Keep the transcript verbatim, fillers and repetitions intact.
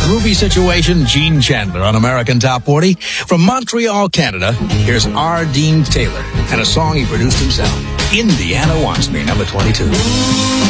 groovy situation, Gene Chandler on American Top forty. From Montreal, Canada, here's R. Dean Taylor and a song he produced himself. Indiana Wants Me, number twenty-two.